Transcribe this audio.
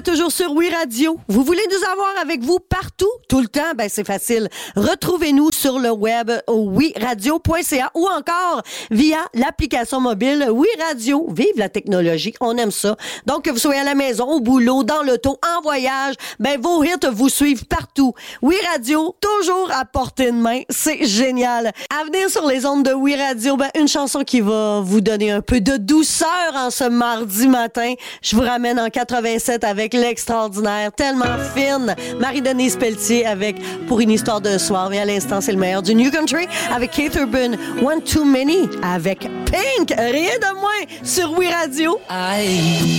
toujours sur Oui Radio. Vous voulez nous avoir avec vous partout, tout le temps? Ben, c'est facile. Retrouvez-nous sur le web au wiradio.ca ou encore via l'application mobile Oui Radio. Vive la technologie. On aime ça. Donc, que vous soyez à la maison, au boulot, dans l'auto, en voyage, ben, vos hits vous suivent partout. Oui Radio, toujours à portée de main. C'est génial. À venir sur les ondes de Oui Radio, ben, une chanson qui va vous donner un peu de douceur en ce mardi matin. Je vous ramène en 87 avec l'extraordinaire, tellement fine, Marie-Denise Pelletier avec Pour une histoire de soir. Mais à l'instant, c'est le meilleur du New Country avec Keith Urban, One Too Many avec Pink. Rien de moins sur Oui Radio.